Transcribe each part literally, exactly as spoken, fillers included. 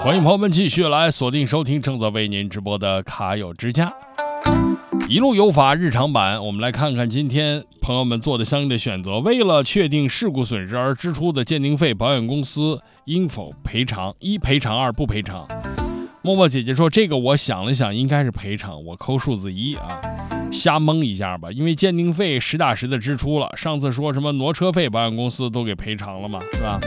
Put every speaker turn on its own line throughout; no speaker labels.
欢迎朋友们继续来锁定收听正在为您直播的卡友之家一路有法日常版。我们来看看今天朋友们做的相应的选择。为了确定事故损失而支出的鉴定费，保险公司应否赔偿？一赔偿，二不赔偿。默默姐姐说这个我想了想应该是赔偿，我扣数字一啊，瞎蒙一下吧，因为鉴定费实打实的支出了。上次说什么挪车费保险公司都给赔偿了嘛，是吧？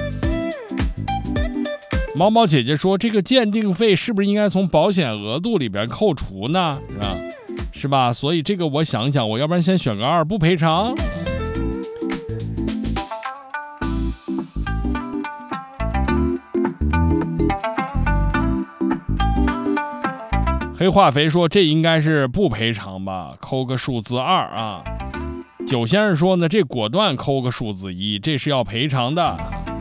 毛毛姐姐说这个鉴定费是不是应该从保险额度里边扣除呢？是吧？是吧？所以这个我想想，我要不然先选个二，不赔偿。黑化肥说这应该是不赔偿吧，扣个数字二啊。九先生说呢，这果断扣个数字一，这是要赔偿的。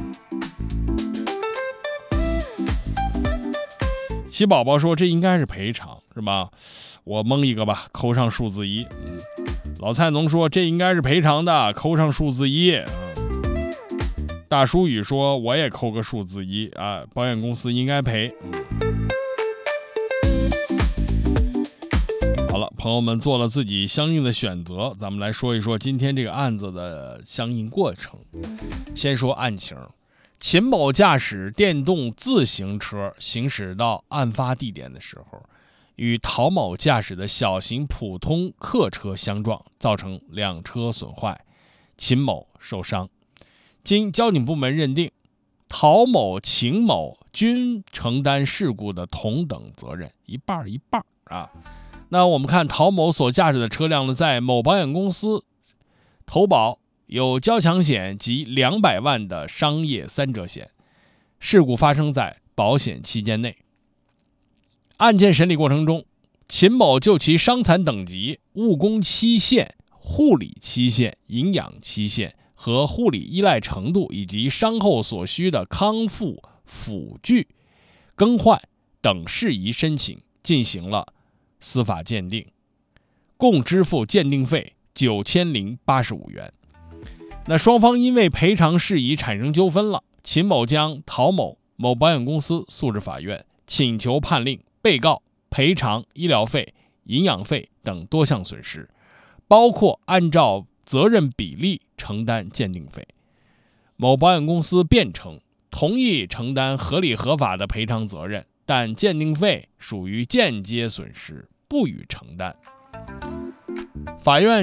七宝宝说这应该是赔偿，是吧？我蒙一个吧，扣上数字一。嗯，老菜农说这应该是赔偿的，扣上数字一。嗯，大叔宇说我也扣个数字一啊，保险公司应该赔。嗯，好了，朋友们做了自己相应的选择，咱们来说一说今天这个案子的相应过程。先说案情。秦某驾驶电动自行车行驶到案发地点的时候，与陶某驾驶的小型普通客车相撞，造成两车损坏，秦某受伤。经交警部门认定，陶某、秦某均承担事故的同等责任，一半一半啊。那我们看陶某所驾驶的车辆呢，在某保险公司投保有交强险及两百万的商业三者险，事故发生在保险期间内。案件审理过程中，秦某就其伤残等级、误工期限、护理期限、营养期限和护理依赖程度以及伤后所需的康复辅具更换等事宜申请进行了司法鉴定，共支付鉴定费九千零八十五元。那双方因为赔偿事宜产生纠纷了，秦某将陶某某保险公司诉至法院，请求判令被告赔偿医疗费、营养费等多项损失，包括按照责任比例承担鉴定费。某保险公司辩称同意承担合理合法的赔偿责任，但鉴定费属于间接损失，不予承担。法院